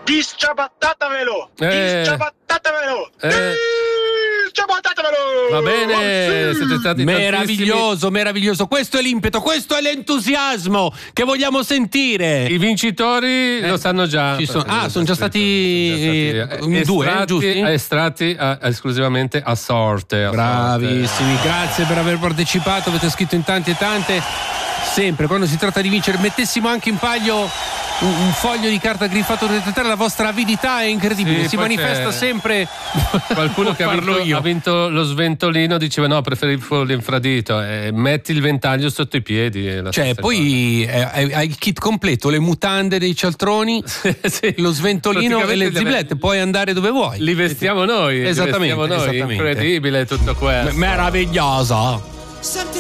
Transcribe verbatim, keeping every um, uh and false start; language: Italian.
Disciabattatavelo! Eh. Disciabattatavelo! Eh. Disciabattatavelo! Va bene, siete stati Meraviglioso, tantissimi. meraviglioso. Questo è l'impeto, questo è l'entusiasmo che vogliamo sentire. I vincitori Eh, lo sanno già. ci sono- ah, sono già stati, Sono già eh, estratti, due, giusti? estratti a- esclusivamente a sorte. a Bravissimi, sorte. grazie per aver partecipato, avete scritto in tanti e tante. Sempre, quando si tratta di vincere, mettessimo anche in palio un, un foglio di carta griffato da terra, la vostra avidità è incredibile, Sì, si poi manifesta c'è sempre. Qualcuno che ha Parlo vinto, io. ha vinto lo sventolino diceva no, preferivo l'infradito. Eh, metti il ventaglio sotto i piedi. È la Cioè, stessa poi eh, hai hai il kit completo, le mutande dei cialtroni, cosa. Sì. lo sventolino e Praticamente le ziblette, puoi andare dove vuoi. Li vestiamo noi. Esattamente, li vestiamo noi. esattamente. Incredibile tutto questo. Meraviglioso. Senti